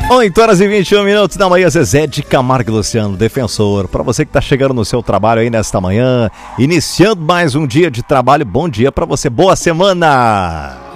8h21 da manhã, Zezé de Camargo e Luciano, Defensor. Para você que tá chegando no seu trabalho aí nesta manhã, iniciando mais um dia de trabalho, bom dia para você, boa semana!